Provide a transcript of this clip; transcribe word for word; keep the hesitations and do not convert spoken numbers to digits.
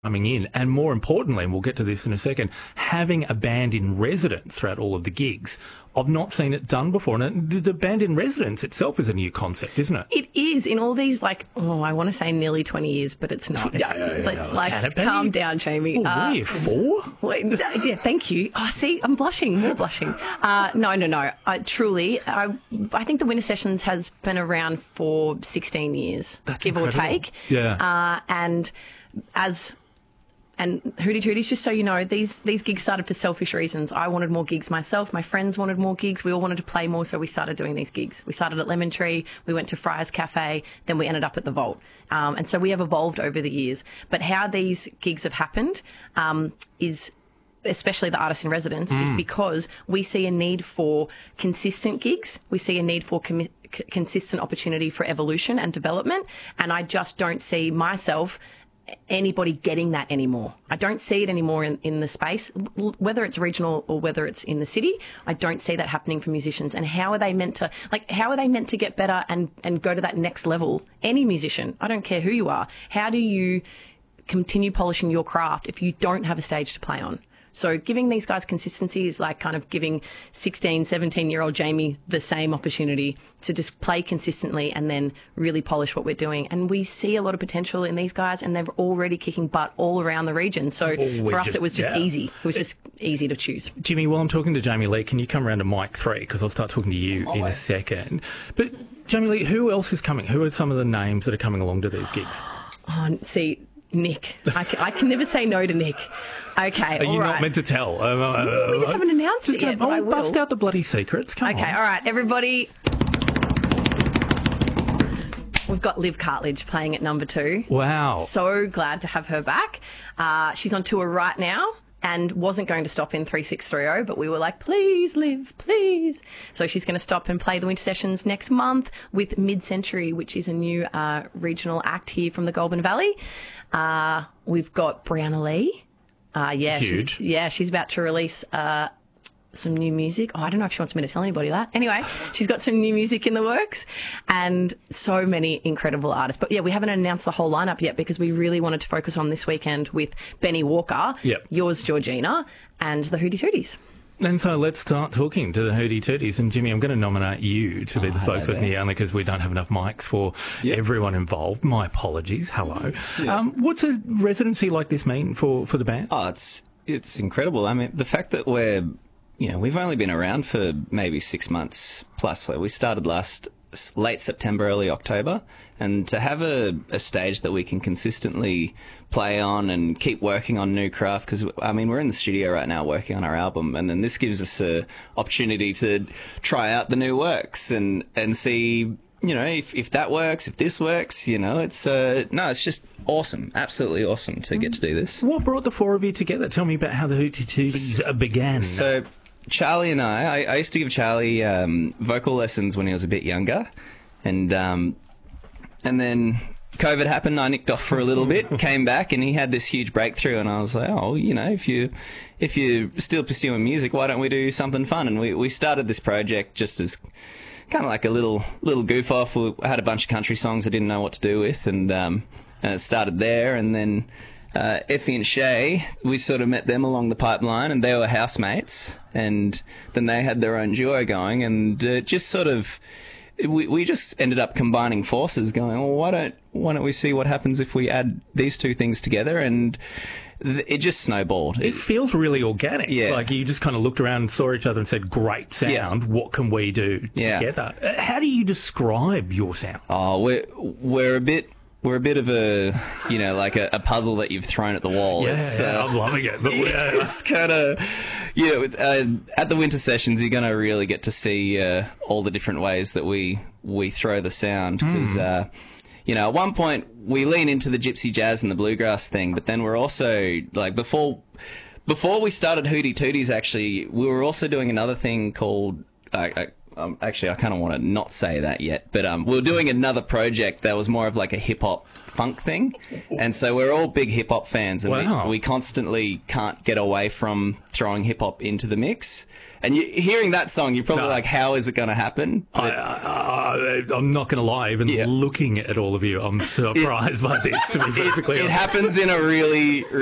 coming in, and more importantly, and we'll get to this in a second, having a band in residence throughout all of the gigs. I've not seen it done before. And the, the band in residence itself is a new concept, isn't it? It is in all these, like, oh, I want to say nearly twenty years, but it's not. It's, Yeah, yeah, yeah, let's, yeah. like, Can it be? calm down, Jamie. Oh, Uh, we're four? Wait, yeah, thank you. Oh, see, I'm blushing, more blushing. Uh, no, no, no. Uh, truly, I, I think the Winter Sessions has been around for sixteen years, That's give incredible. or take. Yeah. Uh, and as... And Hootie Tooties, just so you know, these these gigs started for selfish reasons. I wanted more gigs myself. My friends wanted more gigs. We all wanted to play more, so we started doing these gigs. We started at Lemon Tree. We went to Friars Cafe. Then we ended up at the Vault. Um, and so we have evolved over the years. But how these gigs have happened um, is... especially the artists in residence, is because we see a need for consistent gigs. We see a need for commi- c- consistent opportunity for evolution and development. And I just don't see myself, anybody getting that anymore. I don't see it anymore in, in the space, whether it's regional or whether it's in the city. I don't see that happening for musicians. And how are they meant to, like, how are they meant to get better and, and go to that next level? Any musician, I don't care who you are. How do you continue polishing your craft if you don't have a stage to play on? So giving these guys consistency is like kind of giving sixteen, seventeen-year-old Jamie the same opportunity to just play consistently and then really polish what we're doing. And we see a lot of potential in these guys, and they're already kicking butt all around the region. So Oh, we for us, just- it was just yeah. easy. It was just easy to choose. Jimmy, while I'm talking to Jamie Lee, can you come around to mic three? Because I'll start talking to you in a second. But Jamie Lee, who else is coming? Who are some of the names that are coming along to these gigs? Oh, see, Nick. I can, I can never say no to Nick. Okay, Are all you right. not meant to tell? Um, uh, we just haven't announced just it yet, gonna- but I oh, will. bust out the bloody secrets. Come Okay, on. all right, everybody. We've got Liv Cartledge playing at number two. Wow. So glad to have her back. Uh, she's on tour right now and wasn't going to stop in three six three zero, but we were like, please, Liv, please. So she's going to stop and play the Winter Sessions next month with Mid-Century, which is a new uh, regional act here from the Goulburn Valley. Uh, we've got Brianna Lee. Uh, yeah, Huge. She's, yeah, she's about to release uh, some new music. Oh, I don't know if she wants me to tell anybody that. Anyway, she's got some new music in the works and so many incredible artists. But yeah, we haven't announced the whole lineup yet because we really wanted to focus on this weekend with Benny Walker, Yep. Yours Georgina, and the Hootie Tooties. And so let's start talking to the Hootie Tooties. And Jimmy, I'm going to nominate you to be Oh, the hello spokesperson there. here, only because we don't have enough mics for Yep. everyone involved. My apologies. Hello. Um, what's a residency like this mean for, for the band? Oh, it's it's incredible. I mean, the fact that we're, you know, we've only been around for maybe six months plus. Like we started last s- late September, early October, and to have a, a stage that we can consistently play on and keep working on new craft, because I mean we're in the studio right now working on our album, and then this gives us a opportunity to try out the new works and and see, you know, if, if that works, if this works, you know, it's uh no, it's just awesome, absolutely awesome to get to do this. What brought the four of you together? Tell me about how the Hootie Tooties uh, began. So Charlie and I, I, I used to give Charlie um, vocal lessons when he was a bit younger, and um, and then COVID happened. I nicked off for a little bit, came back, and he had this huge breakthrough. And I was like, oh, you know, if you if you're still pursuing music, why don't we do something fun? And we, we started this project just as kind of like a little little goof off. We had a bunch of country songs I didn't know what to do with, and um, and it started there. And then uh, Effie and Shay, we sort of met them along the pipeline, and they were housemates. And then they had their own duo going, and uh, just sort of. We we just ended up combining forces, going, well, why don't why don't we see what happens if we add these two things together? And th- it just snowballed. It feels really organic. Yeah. Like you just kind of looked around and saw each other and said, great sound. Yeah. What can we do Yeah. together? Uh, How do you describe your sound? Oh, we're we're a bit we're a bit of a, you know, like a, a puzzle that you've thrown at the wall. Yeah, It's, yeah, uh, I'm loving it. But we- uh, it's kind of, you know, uh, at the Winter Sessions, you're going to really get to see uh, all the different ways that we we throw the sound. Because, uh, you know, at one point we lean into the gypsy jazz and the bluegrass thing, but then we're also like before before we started Hootie Tooties, actually, we were also doing another thing called. Uh, uh, um, actually, I kind of want to not say that yet, but um, we were doing another project that was more of like a hip hop funk thing, and so we're all big hip hop fans, and Wow. we, we constantly can't get away from throwing hip hop into the mix. And you, hearing that song, you're probably No. like, "How is it going to happen?" I, I, I, I'm not going to lie. Even Yeah. looking at all of you, I'm surprised by this. To be perfectly It honest. happens in a really,